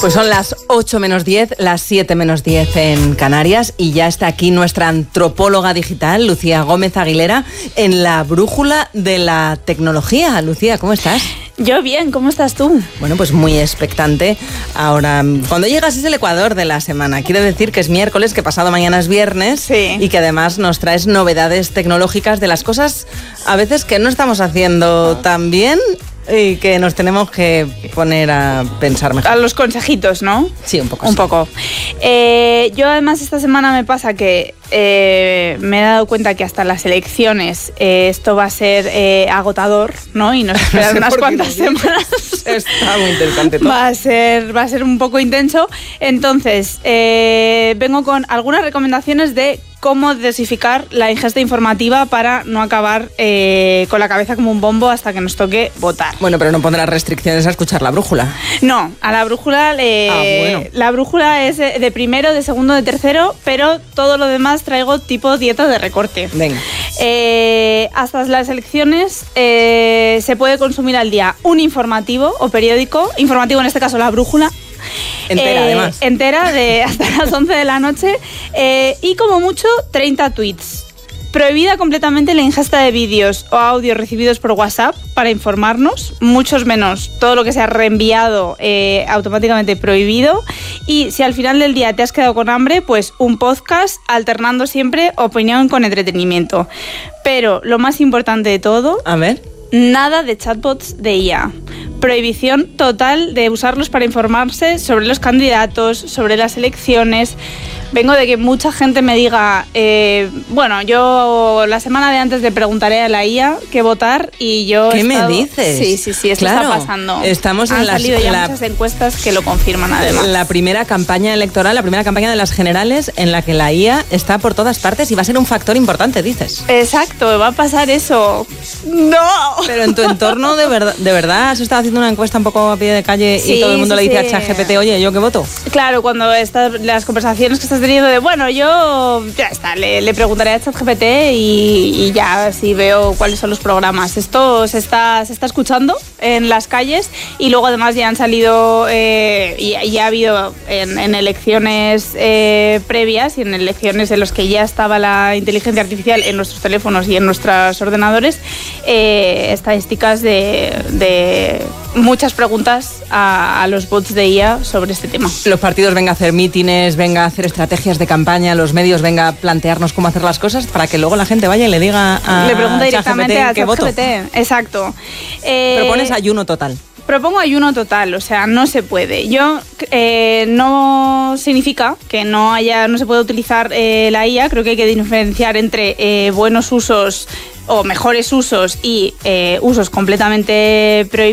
Pues son las 8 menos 10, las 7 menos 10 en Canarias y ya está aquí nuestra antropóloga digital, Lucía Gómez Aguilera, en la brújula de la tecnología. Lucía, ¿cómo estás? Yo bien, ¿cómo estás tú? Bueno, pues muy expectante. Ahora, cuando llegas es el Ecuador de la semana. Quiere decir que es miércoles, que pasado mañana es viernes, sí. Y que además nos traes novedades tecnológicas de las cosas a veces que no estamos haciendo tan bien y que nos tenemos que poner a pensar mejor. A los consejitos, ¿no? Sí, un poco. Un poco. Yo además esta semana me pasa que me he dado cuenta que hasta las elecciones esto va a ser agotador, ¿no? Y nos esperan unas cuantas semanas. Está muy interesante todo. Va a ser un poco intenso. Entonces, vengo con algunas recomendaciones de cómo dosificar la ingesta informativa para no acabar con la cabeza como un bombo hasta que nos toque votar. Bueno, pero no pondrás restricciones a escuchar la brújula. No, a la brújula bueno. La brújula es de primero, de segundo, de tercero, pero todo lo demás traigo tipo dieta de recorte. Venga. Hasta las elecciones se puede consumir al día un informativo o periódico, informativo en este caso la brújula. Entera, además. Entera, hasta las 11 de la noche. Y como mucho, 30 tweets. Prohibida completamente la ingesta de vídeos o audios recibidos por WhatsApp para informarnos. Muchos menos todo lo que se ha reenviado automáticamente prohibido. Y si al final del día te has quedado con hambre, pues un podcast alternando siempre opinión con entretenimiento. Pero lo más importante de todo... A ver... Nada de chatbots de IA. Prohibición total de usarlos para informarse sobre los candidatos, sobre las elecciones. Vengo de que mucha gente me diga, bueno, yo la semana de antes le preguntaré a la IA qué votar y yo... ¿Qué me dices? Sí, esto claro, está pasando. Estamos en Han salido ya muchas encuestas que lo confirman además. La primera campaña electoral, la primera campaña de las generales en la que la IA está por todas partes y va a ser un factor importante, dices. Exacto, va a pasar eso. ¡No! Pero en tu entorno, ¿de verdad has estado haciendo una encuesta un poco a pie de calle y todo el mundo le dice a ChatGPT, oye, ¿yo qué voto? Claro, cuando las conversaciones que estás teniendo de, bueno, yo ya está, le preguntaré a ChatGPT y ya así veo cuáles son los programas. Esto se está escuchando en las calles y luego además ya han salido, ya ha habido en elecciones previas y en elecciones en las que ya estaba la inteligencia artificial en nuestros teléfonos y en nuestros ordenadores, estadísticas de muchas preguntas a los bots de IA sobre este tema. Los partidos vengan a hacer mítines, vengan a hacer estrategias de campaña, los medios vengan a plantearnos cómo hacer las cosas para que luego la gente vaya y le diga a le pregunta directamente a qué voto. Exacto. Propones ayuno total. Propongo ayuno total, o sea, no se puede. No significa que no se puede utilizar la IA. Creo que hay que diferenciar entre buenos usos o mejores usos y usos completamente prohibidos.